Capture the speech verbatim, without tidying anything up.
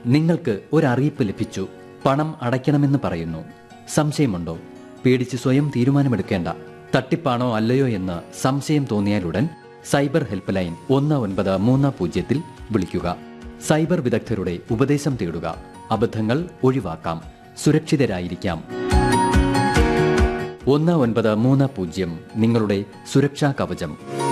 നിങ്ങൾക്ക് ഒരറിയിപ്പ് ലഭിച്ചു. പണം അടയ്ക്കണമെന്ന് പറയുന്നു. സംശയമുണ്ടോ? പേടിച്ച് സ്വയം തീരുമാനമെടുക്കേണ്ട. തട്ടിപ്പാണോ അല്ലയോ എന്ന് സംശയം തോന്നിയാലുടൻ സൈബർ ഹെൽപ്പ് ലൈൻ ഒന്ന് ഒൻപത് മൂന്ന് പൂജ്യത്തിൽ വിളിക്കുക. സൈബർ വിദഗ്ധരുടെ ഉപദേശം തേടുക. അബദ്ധങ്ങൾ ഒഴിവാക്കാം, സുരക്ഷിതരായിരിക്കാം. ഒന്ന് ഒൻപത് മൂന്ന് പൂജ്യം നിങ്ങളുടെ സുരക്ഷാ കവചം.